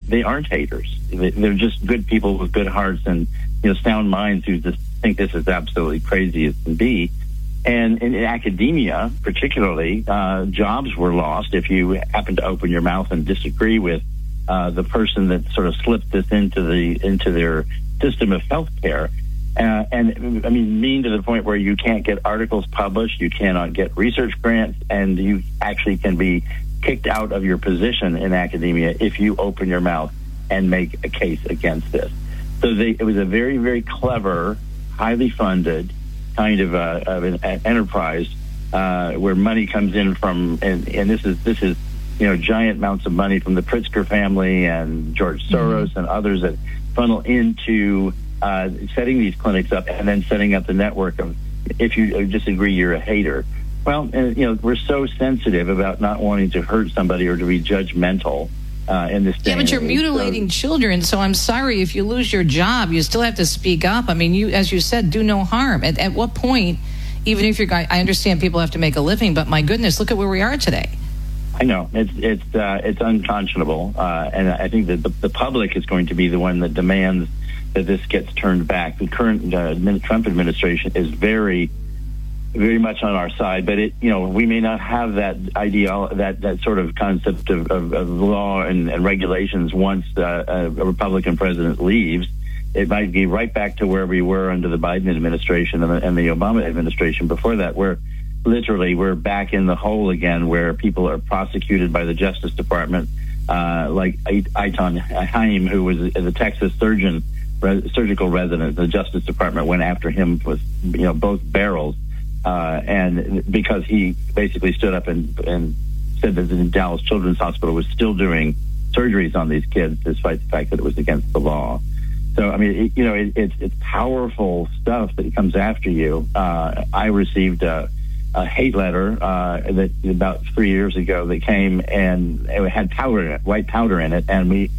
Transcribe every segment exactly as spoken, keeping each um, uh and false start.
they aren't haters. They're just good people with good hearts and, you know, sound minds who just think this is absolutely crazy as can be. And in academia, particularly, uh, jobs were lost if you happen to open your mouth and disagree with uh, the person that sort of slipped this into the into their system of healthcare. Uh, and I mean, mean to the point where you can't get articles published, you cannot get research grants, and you actually can be kicked out of your position in academia if you open your mouth and make a case against this. So they, it was a very, very clever, highly funded kind of, uh, of an, an enterprise uh, where money comes in from, and, and this is this is you know giant amounts of money from the Pritzker family and George Soros mm-hmm. and others that funnel into uh, setting these clinics up and then setting up the network of, if you disagree, you're a hater. Well, and, you know, we're so sensitive about not wanting to hurt somebody or to be judgmental uh, in this day. Yeah, but you're mutilating so, children, so I'm sorry if you lose your job, you still have to speak up. I mean, you, as you said, do no harm. At, at what point, even if you're, I understand people have to make a living, but my goodness, look at where we are today. I know it's it's uh, it's unconscionable, uh, and I think that the, the public is going to be the one that demands that this gets turned back. The current uh, Trump administration is very, very much on our side, but it, you know, we may not have that ideal, that, that sort of concept of, of, of law and, and regulations once uh, a Republican president leaves. It might be right back to where we were under the Biden administration and the, and the Obama administration before that, where literally we're back in the hole again, where people are prosecuted by the Justice Department, uh, like Eitan Haim, who was the Texas surgeon, surgical resident. The Justice Department went after him with, you know, both barrels. Uh, and because he basically stood up and, and said that the Dallas Children's Hospital was still doing surgeries on these kids, despite the fact that it was against the law. So, I mean, it, you know, it, it's it's powerful stuff that comes after you. Uh, I received a, a hate letter uh, that about three years ago that came, and it had powder in it, white powder in it, and we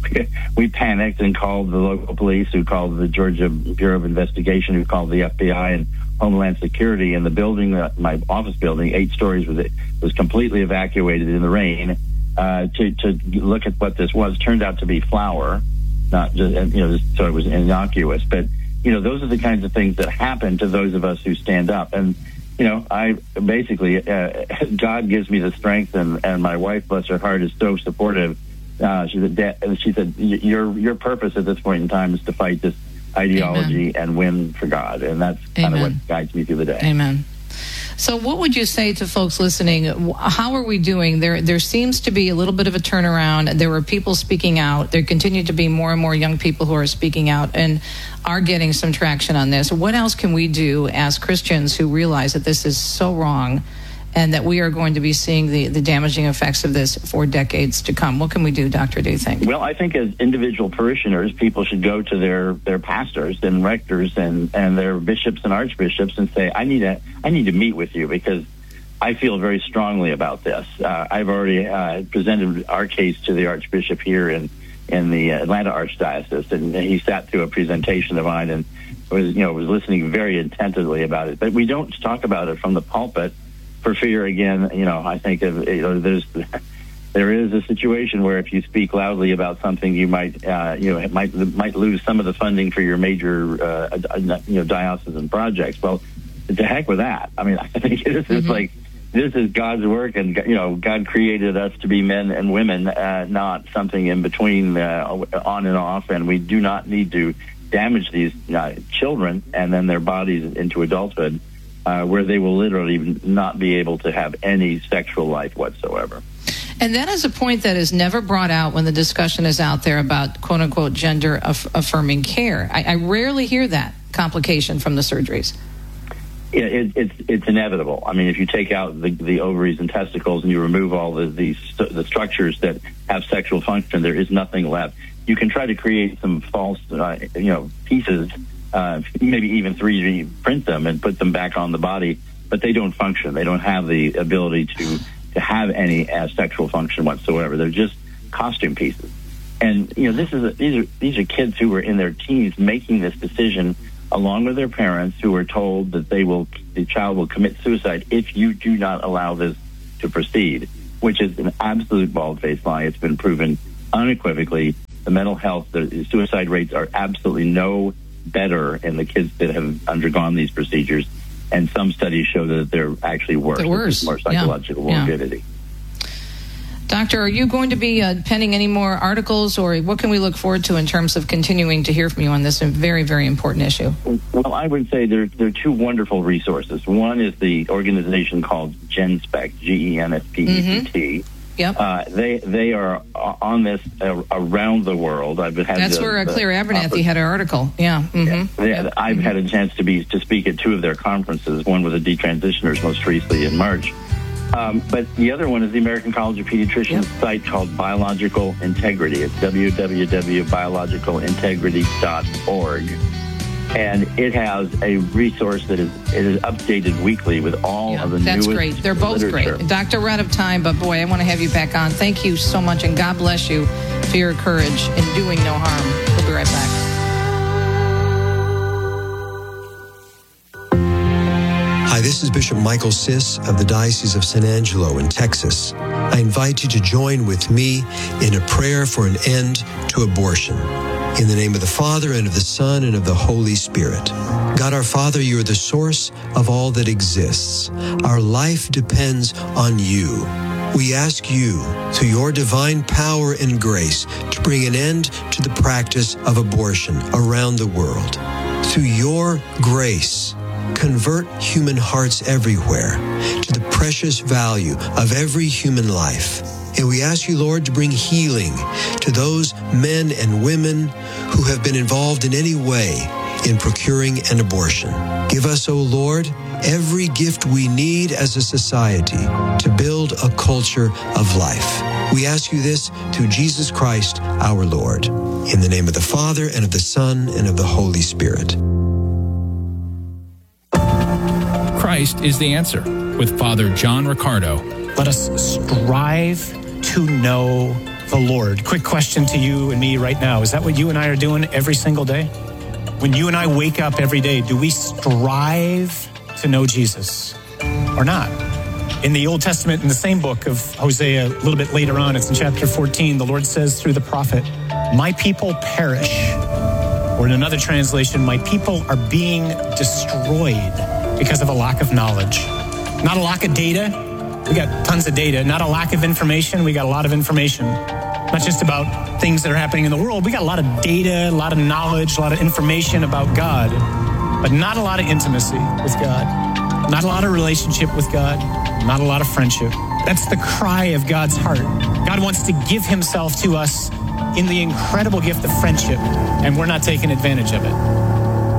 we panicked and called the local police, who called the Georgia Bureau of Investigation, who called the F B I and Homeland Security. And the building, uh, my office building, eight stories, was was completely evacuated in the rain uh, to to look at what this was. Turned out to be flour, not just, you know, so it was innocuous. But you know, those are the kinds of things that happen to those of us who stand up. And you know, I basically uh, God gives me the strength, and and my wife, bless her heart, is so supportive. Uh, she said, she said, your your purpose at this point in time is to fight this ideology Amen. And win for God. And that's kind Amen. Of what guides me through the day. Amen. So what would you say to folks listening? How are we doing? There there seems to be a little bit of a turnaround. There were people speaking out. There continue to be more and more young people who are speaking out and are getting some traction on this. What else can we do as Christians who realize that this is so wrong and that we are going to be seeing the, the damaging effects of this for decades to come? What can we do, Doctor, do you think? Well, I think as individual parishioners, people should go to their, their pastors and rectors and, and their bishops and archbishops and say, I need to, I need to meet with you because I feel very strongly about this. Uh, I've already uh, presented our case to the archbishop here in, in the Atlanta Archdiocese, and he sat through a presentation of mine and was, you know, was listening very attentively about it. But we don't talk about it from the pulpit, for fear, again, you know, I think of, you know, there's there is a situation where if you speak loudly about something, you might, uh, you know, it might might lose some of the funding for your major, uh, you know, diocesan projects. Well, to heck with that. I mean, I think this mm-hmm. is like this is God's work, and you know, God created us to be men and women, uh, not something in between, uh, on and off. And we do not need to damage these uh, children and then their bodies into adulthood. Uh, where they will literally not be able to have any sexual life whatsoever. And that is a point that is never brought out when the discussion is out there about quote-unquote gender-affirming care. I, I rarely hear that complication from the surgeries. Yeah, it, it's it's inevitable. I mean, if you take out the, the ovaries and testicles and you remove all the, the the structures that have sexual function, there is nothing left. You can try to create some false, uh, you know, pieces. Uh, maybe even three D print them and put them back on the body, but they don't function. They don't have the ability to, to have any uh, sexual function whatsoever. They're just costume pieces. And, you know, this is a, these are these are kids who were in their teens making this decision along with their parents, who were told that they will the child will commit suicide if you do not allow this to proceed, which is an absolute bald-faced lie. It's been proven unequivocally the mental health, the suicide rates are absolutely no better in the kids that have undergone these procedures. And some studies show that they're actually worse. They're worse. More psychological yeah. morbidity. Yeah. Doctor, are you going to be uh, penning any more articles, or what can we look forward to in terms of continuing to hear from you on this very, very important issue? Well, I would say there, there are two wonderful resources. One is the organization called GenSpect, G E N S P E C T. Mm-hmm. Yep. Uh, they they are on this uh, around the world. I've had That's the, where uh, the Claire Abernathy had an article. Yeah. Mm-hmm. Yeah, yeah I've mm-hmm. had a chance to be to speak at two of their conferences. One with the detransitioners most recently in March. Um, but the other one is the American College of Pediatricians yep. site called Biological Integrity. It's w w w dot biological integrity dot org. And it has a resource that is it is updated weekly with all yeah, of the that's newest great. They're both literature. Great. Doctor, we're out of time, but boy, I want to have you back on. Thank you so much, and God bless you for your courage in doing no harm. We'll be right back. Hi, this is Bishop Michael Siss of the Diocese of San Angelo in Texas. I invite you to join with me in a prayer for an end to abortion. In the name of the Father, and of the Son, and of the Holy Spirit. God our Father, you are the source of all that exists. Our life depends on you. We ask you, through your divine power and grace, to bring an end to the practice of abortion around the world. Through your grace, convert human hearts everywhere to the precious value of every human life. And we ask you, Lord, to bring healing to those men and women who have been involved in any way in procuring an abortion. Give us, O Lord, every gift we need as a society to build a culture of life. We ask you this through Jesus Christ, our Lord. In the name of the Father, and of the Son, and of the Holy Spirit. Christ is the answer with Father John Riccardo. Let us strive to know the Lord. Quick question to you and me right now. Is that what you and I are doing every single day? When you and I wake up every day, do we strive to know Jesus or not? In the Old Testament, in the same book of Hosea, a little bit later on, it's in chapter fourteen, the Lord says through the prophet, my people perish. Or in another translation, my people are being destroyed because of a lack of knowledge. Not a lack of data. We got tons of data, not a lack of information. We got a lot of information, not just about things that are happening in the world. We got a lot of data, a lot of knowledge, a lot of information about God, but not a lot of intimacy with God, not a lot of relationship with God, not a lot of friendship. That's the cry of God's heart. God wants to give himself to us in the incredible gift of friendship, and we're not taking advantage of it.